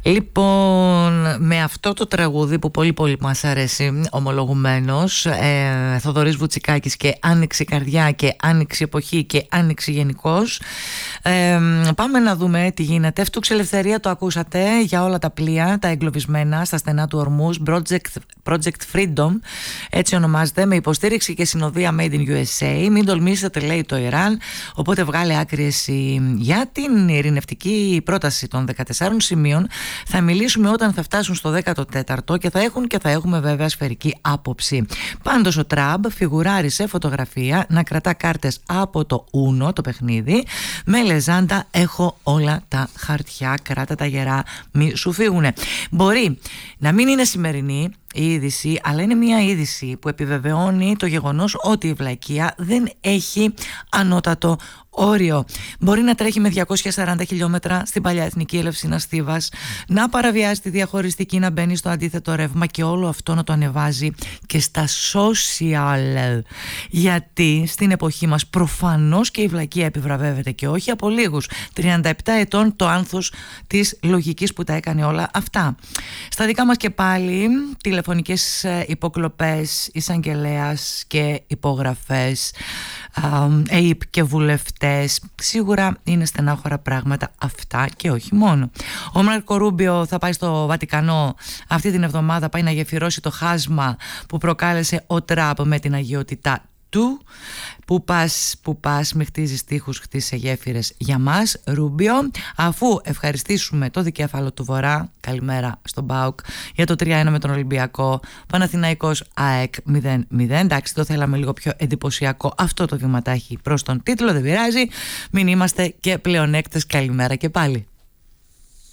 Λοιπόν, με αυτό το τραγούδι που πολύ πολύ μας αρέσει ομολογουμένως, Θοδωρής Βουτσικάκης και Άνοιξη Καρδιά και Άνοιξη Εποχή και Άνοιξη γενικώς, πάμε να δούμε τι γίνεται. Εύτουξη Ελευθερία, το ακούσατε, για όλα τα πλοία, τα εγκλωβισμένα στα στενά του Ορμούς. Project Freedom, έτσι ονομάζεται, με υποστήριξη και συνοδεία Made in USA. Μην τολμήσετε, λέει το Ιράν, οπότε βγάλε άκρη εσύ. Για την ειρηνευτική πρόταση των 14 σημείων θα μιλήσουμε όταν θα φτάσουν στο 14ο και θα έχουμε βέβαια σφαιρική άποψη. Πάντως ο Τραμπ φιγουράρει σε φωτογραφία να κρατά κάρτες από το Uno, το παιχνίδι, με λεζάντα «Έχω όλα τα χαρτιά, κράτα τα γερά, μη σου φύγουνε». Μπορεί να μην είναι σημερινή η είδηση, αλλά είναι μια είδηση που επιβεβαιώνει το γεγονός ότι η βλακεία δεν έχει ανώτατο όριο. Μπορεί να τρέχει με 240 χιλιόμετρα στην παλιά Εθνική Ελευσίνα Στίβας, να παραβιάζει τη διαχωριστική, να μπαίνει στο αντίθετο ρεύμα και όλο αυτό να το ανεβάζει και στα social. Γιατί στην εποχή μας προφανώς και η βλακεία επιβραβεύεται, και όχι από λίγους. 37 ετών το άνθος της λογικής που τα έκανε όλα αυτά. Στα δικά μας και πάλι τηλεφωνικές υποκλοπές εισαγγελέας και υπογραφές, ΑΕΠ και βουλευτές. Σίγουρα είναι στενάχωρα πράγματα αυτά και όχι μόνο. Ο Μάρκο Ρούμπιο θα πάει στο Βατικανό αυτή την εβδομάδα, πάει να γεφυρώσει το χάσμα που προκάλεσε ο Τραμπ με την αγιότητά του. Που πας με χτίζεις τείχους, χτίζεις γέφυρες για μας, Ρούμπιο. Αφού ευχαριστήσουμε το δικέφαλο του Βορρά, καλημέρα στον ΠΑΟΚ, για το 3-1 με τον Ολυμπιακό. Παναθηναϊκός ΑΕΚ 0-0. Εντάξει, το θέλαμε λίγο πιο εντυπωσιακό αυτό το βηματάκι προς τον τίτλο, δεν πειράζει. Μην είμαστε και πλεονέκτες, καλημέρα και πάλι.